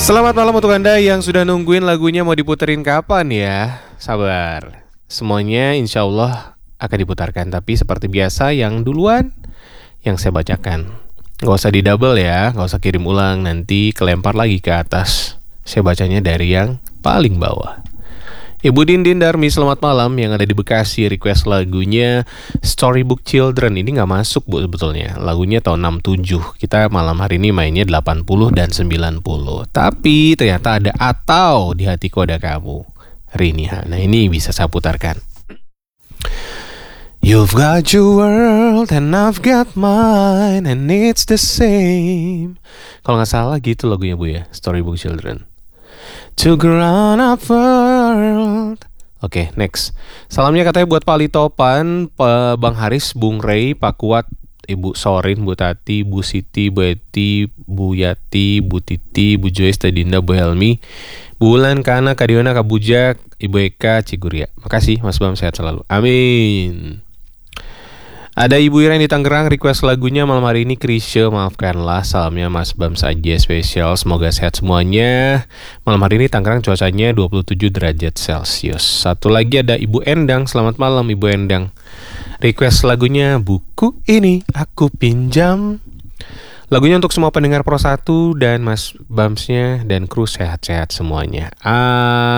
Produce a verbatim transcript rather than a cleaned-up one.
Selamat malam untuk Anda yang sudah nungguin lagunya mau diputerin kapan ya. Sabar, semuanya insya Allah akan diputarkan. Tapi seperti biasa yang duluan yang saya bacakan. Gak usah di double ya, gak usah kirim ulang, nanti kelempar lagi ke atas. Saya bacanya dari yang paling bawah. Ibu Dindin Darmi, selamat malam, yang ada di Bekasi, request lagunya Storybook Children. Ini gak masuk bu sebetulnya, lagunya tahun enam tujuh. Kita malam hari ini mainnya delapan puluh dan sembilan puluh. Tapi ternyata ada Atau di Hatiku Ada Kamu, Rini. Nah ini bisa saya putarkan. You've got your world and I've got mine and it's the same. Kalau gak salah gitu lagunya bu ya, Storybook Children. To grown up world. Oke, okay, next. Salamnya katanya buat Pak Litopan, Pak Bang Haris, Bung Rey, Pak Kuat, Ibu Sorin, Bu Tati, Bu Siti, Bu Eti, Bu Yati, Bu Titi, Bu Joyce, Teh Dinda, Bu Helmi, Bu Ulan, Kana, Kadiona, Kak Bujak, Ibu Eka, Ciguria. Makasih Mas Bam, sehat selalu. Amin. Ada Ibu Iren di Tangerang, request lagunya malam hari ini Krisya, maafkanlah. Salamnya Mas Bam saja spesial, semoga sehat semuanya. Malam hari ini Tangerang cuacanya dua puluh tujuh derajat Celcius. Satu lagi ada Ibu Endang, selamat malam Ibu Endang. Request lagunya Buku Ini Aku Pinjam. Lagunya untuk semua pendengar Pro satu dan Mas Bamsnya dan kru sehat-sehat semuanya. Ah